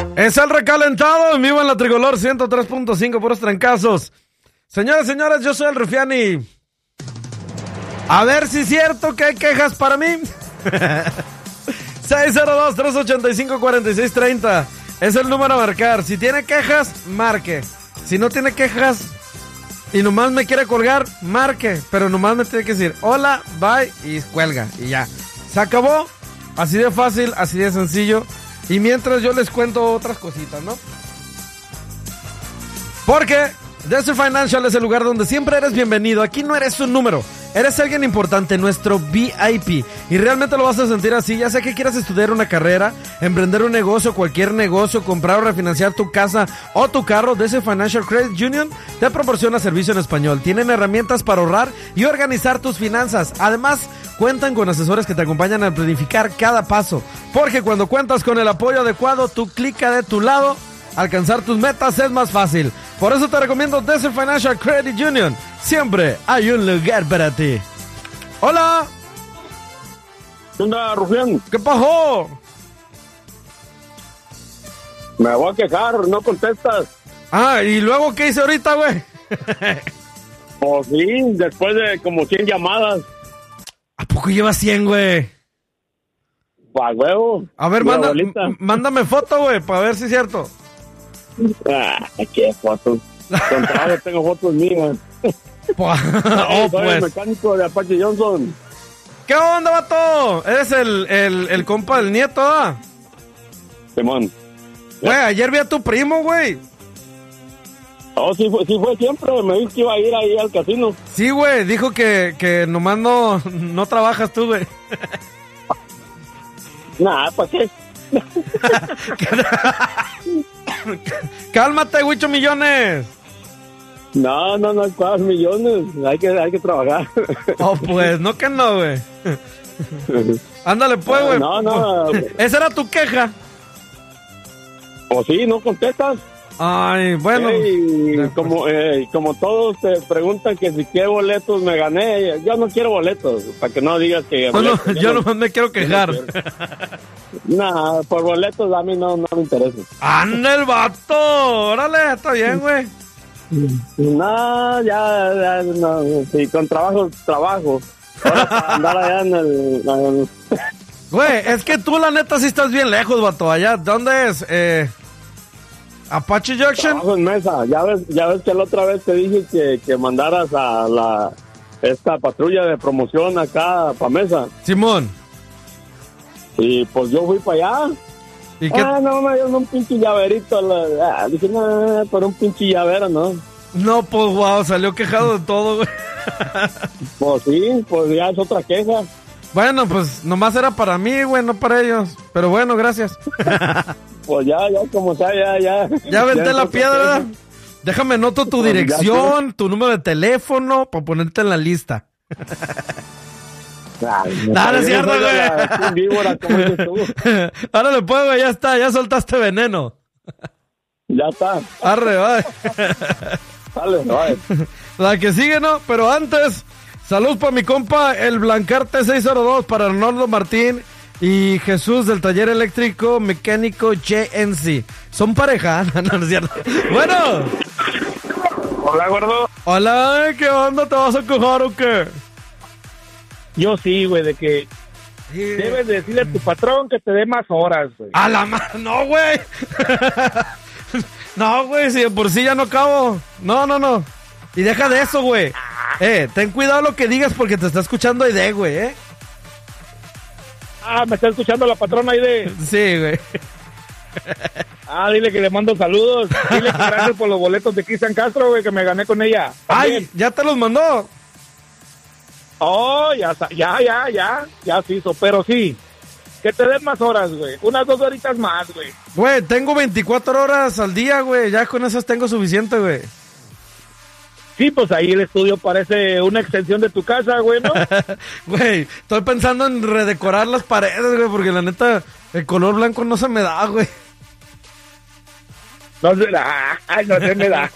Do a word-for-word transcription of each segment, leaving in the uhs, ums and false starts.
Es el recalentado en vivo en la Tricolor ciento tres punto cinco, puros trancazos. Señoras y señores, yo soy el Rufiani. A ver si es cierto que hay quejas para mí. seis cero dos, tres ocho cinco, cuatro seis tres cero es el número a marcar. Si tiene quejas, marque. Si no tiene quejas y nomás me quiere colgar, marque. Pero nomás me tiene que decir hola, bye y cuelga y ya. Se acabó. Así de fácil, así de sencillo. Y mientras yo les cuento otras cositas, ¿no? Porque Desert Financial es el lugar donde siempre eres bienvenido. Aquí no eres un número, eres alguien importante, nuestro V I P. Y realmente lo vas a sentir así, ya sea que quieras estudiar una carrera, emprender un negocio, cualquier negocio, comprar o refinanciar tu casa o tu carro. Desert Financial Credit Union te proporciona servicio en español. Tienen herramientas para ahorrar y organizar tus finanzas. Además, cuentan con asesores que te acompañan a planificar cada paso. Porque cuando cuentas con el apoyo adecuado, tu clica de tu lado, alcanzar tus metas es más fácil. Por eso te recomiendo Desert Financial Credit Union. Siempre hay un lugar para ti. Hola. ¿Qué onda, Rufián? ¿Qué pasó? Me voy a quejar, no contestas. Ah, ¿y luego qué hice ahorita, güey? Pues sí, después de como cien llamadas. ¿A poco llevas cien, güey? Pa' huevo. A ver, mi manda, abuelita. m- mándame foto, güey, para ver si es cierto. Ah, qué fotos. Con trabajo tengo fotos mías. oh, Soy el pues. mecánico de Apache Johnson. ¿Qué onda, vato? Eres el, el, el compa del nieto, ¿ah? Simón. Güey, ayer vi a tu primo, güey. Oh, sí fue, sí fue siempre. Me dijo que iba a ir ahí al casino. Sí, güey, dijo que, que nomás no, no trabajas tú, güey. Nah, ¿para qué? Cálmate, Huicho Millones. No, no, no, ¿cuántos millones? Hay que, hay que trabajar. Oh, pues, no que no, güey. Ándale, pues, güey. No, no. Esa era tu queja. Pues sí, no contestas. Ay, bueno. Ey, Ya, como, pues. eh, como todos te preguntan que si qué boletos me gané, yo no quiero boletos, para que no digas que... No, no, boletos, yo no- nomás me quiero quejar. Nah, por boletos a mí no, no me interesa. ¡Anda el vato! Órale, está bien, güey. No, ya, ya, no, sí, con trabajo, trabajo. Ahora para andar allá en el... en el- Güey, es que tú la neta sí estás bien lejos, vato. Allá, ¿dónde es? Eh, Apache Junction. trabajo en mesa. Ya ves, ya ves que la otra vez te dije que, que mandaras a la esta patrulla de promoción acá para mesa. Simón. Y pues yo fui para allá. ¿Y qué? Ah, no, me dieron un pinche llaverito. La, ah, dije, no, por un pinche llavero, ¿no? No, pues, wow, salió quejado de todo, güey. Pues sí, pues ya es otra queja. Bueno, pues, nomás era para mí, güey, no para ellos. Pero bueno, gracias. Pues ya, ya, como sea, ya, ya. Ya aventé es la otra piedra. queja. Déjame noto tu Pues ya dirección, tu número de teléfono, para ponerte en la lista. Ay, me Dale, salió cierto, de güey. la- sin víbora, como dices tú. Ahora le puedo, güey, ya está, ya soltaste veneno. Ya está. Arre, va. Dale, vale. La que sigue, ¿no? Pero antes, salud para mi compa, el Blancarte seis cero dos, para Arnoldo Martín y Jesús del taller eléctrico mecánico J N C. Son pareja, no, no es cierto. Bueno. Hola, gordo. Hola, ¿qué onda? ¿Te vas a quejar o qué? Yo sí, güey, de que debes de decirle a tu patrón que te dé más horas, güey. A la mano, no, güey. No, güey, si de por sí ya no acabo. No, no, no. Y deja de eso, güey. Eh, ten cuidado lo que digas porque te está escuchando Aide, güey, eh. Ah, me está escuchando la patrona ahí de... Sí, güey. Ah, dile que le mando saludos. Dile que gracias por los boletos de Cristian Castro, güey, que me gané con ella. Ay, También. ya te los mandó. Oh, ya, sa- ya, ya, ya, ya se hizo, pero sí. Que te den más horas, güey. Unas dos horitas más, güey. Güey, tengo veinticuatro horas al día, güey. Ya con esas tengo suficiente, güey. Sí, pues ahí el estudio parece una extensión de tu casa, güey, ¿no? Güey, estoy pensando en redecorar las paredes, güey, porque la neta, el color blanco no se me da, güey. No se da, ay, no se me da.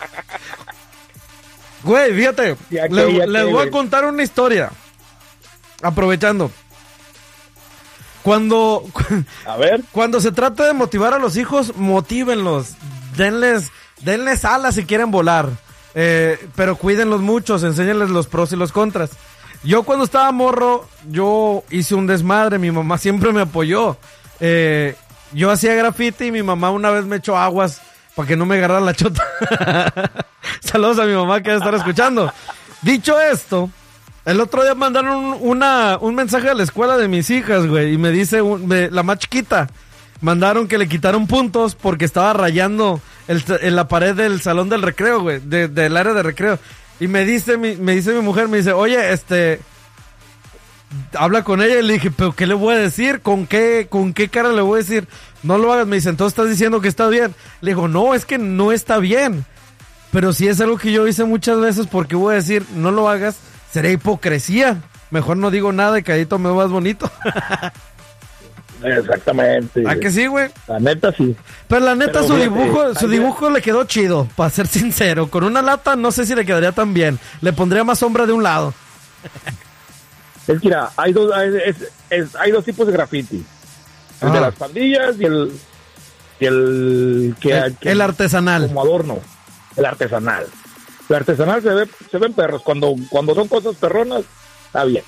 Güey, fíjate, Ya que, le- ya les que, voy a güey. contar una historia. Aprovechando. Cuando, A ver. cuando se trata de motivar a los hijos, motívenlos. Denles, denles alas si quieren volar. Eh, pero cuídenlos mucho, enséñenles los pros y los contras. Yo cuando estaba morro, yo hice un desmadre, mi mamá siempre me apoyó. Eh, yo hacía graffiti y mi mamá una vez me echó aguas para que no me agarrara la chota. Saludos a mi mamá que debe estar escuchando. Dicho esto, el otro día mandaron un, una, un mensaje a la escuela de mis hijas, güey, y me dice un, me, la más chiquita, mandaron que le quitaron puntos porque estaba rayando el, en la pared del salón del recreo, güey, de, del área de recreo. Y me dice mi, me dice mi mujer, me dice, oye, este, habla con ella. Y le dije, pero ¿qué le voy a decir? ¿Con qué, con qué cara le voy a decir? No lo hagas. Me dice, entonces estás diciendo que está bien. Le digo, no, es que no está bien. Pero si es algo que yo hice muchas veces, porque voy a decir, no lo hagas, será hipocresía. Mejor no digo nada y cadito me vas bonito. Exactamente. ¿A que sí, güey? La neta sí. Pero la neta, Pero su fíjate, dibujo, su ayer- dibujo le quedó chido, para ser sincero. Con una lata no sé si le quedaría tan bien. Le pondría más sombra de un lado. Es que mira, hay dos, hay, es- es- hay dos tipos de graffiti. El Ajá. de las pandillas y el, y el que, El, que- el artesanal. como adorno. El artesanal. El artesanal se ve, se ven perros. Cuando, cuando son cosas perronas, está bien.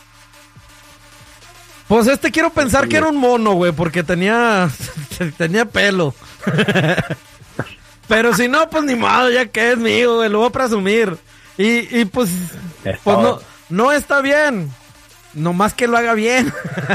Pues este quiero pensar que era un mono, güey, porque tenía tenía pelo. Pero si no, pues ni modo, ya que es mío, güey, lo voy a presumir. Y, y pues, Está pues no, bien. no está bien. Nomás que lo haga bien.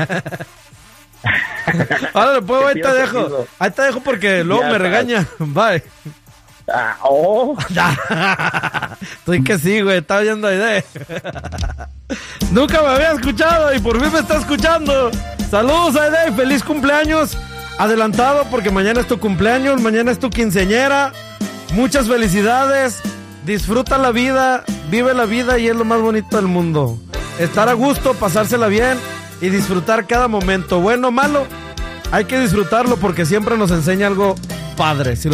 Ahora, pues, ahí te tiene dejo. sentido. Ahí te dejo porque luego Ya me está. regaña. Bye. Ah, oh. Estoy que sí, güey, estaba oyendo Aide. Nunca me había escuchado y por fin me está escuchando. Saludos, Aide, feliz cumpleaños. Adelantado porque mañana es tu cumpleaños, mañana es tu quinceañera. Muchas felicidades. Disfruta la vida, vive la vida y es lo más bonito del mundo. Estar a gusto, pasársela bien y disfrutar cada momento. Bueno o malo, hay que disfrutarlo porque siempre nos enseña algo padre. Si lo